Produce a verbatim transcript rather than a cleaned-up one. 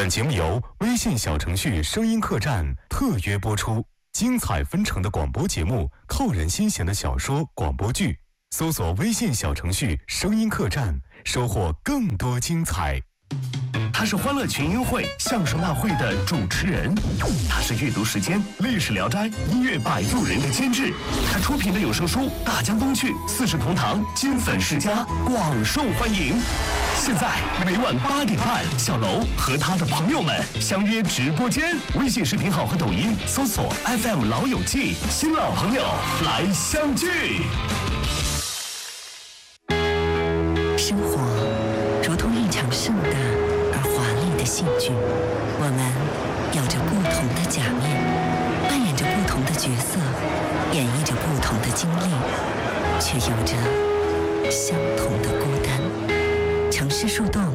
本节目由微信小程序声音客栈特约播出，精彩纷呈的广播节目，扣人心弦的小说、广播剧，搜索微信小程序声音客栈，收获更多精彩。 他是欢乐群英会相声大会的主持人，他是阅读时间历史聊斋音乐摆渡人的监制，他出品的有声书《大江东去》四世同堂金粉世家广受欢迎。现在每晚八点半，小楼和他的朋友们相约直播间，微信视频号和抖音搜索 F M 老友记，新老朋友来相聚。 生活如同一场盛大而华丽的戏剧，我们有着不同的假面，扮演着不同的角色，演绎着不同的经历，却有着相同的孤单。城市树洞